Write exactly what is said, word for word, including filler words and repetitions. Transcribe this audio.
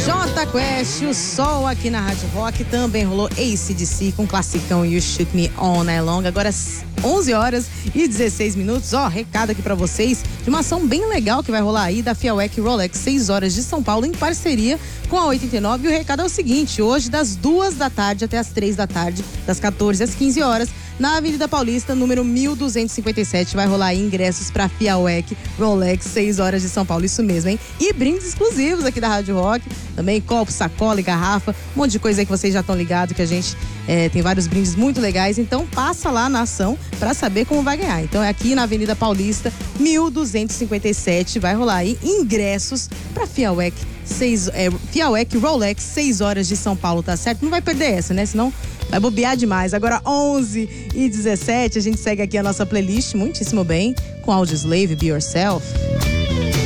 Jota Quest, o Sol aqui na Rádio Rock. Também rolou A C D C com classicão You Shook Me All Night Long. Agora onze horas e dezesseis minutos. Ó, recado aqui pra vocês de uma ação bem legal que vai rolar aí da Fiawek Rolex, seis horas de São Paulo, em parceria com a oitenta e nove. E o recado é o seguinte: hoje, das duas da tarde até as três da tarde, das quatorze às quinze horas, na Avenida Paulista, número mil duzentos e cinquenta e sete, vai rolar aí ingressos pra Fiawek Rolex, seis horas de São Paulo. Isso mesmo, hein? E brindes exclusivos aqui da Rádio Rock. Também copo, sacola e garrafa. Um monte de coisa aí que vocês já estão ligados, que a gente é, tem vários brindes muito legais. Então passa lá na ação pra saber como vai ganhar. Então é aqui na Avenida Paulista, mil duzentos e cinquenta e sete. Vai rolar aí ingressos pra Fiawek, seis, é, Fiawek Rolex, seis horas de São Paulo, tá certo? Não vai perder essa, né? Senão vai bobear demais. Agora onze e dezessete, a gente segue aqui a nossa playlist muitíssimo bem com Audioslave, Be Yourself.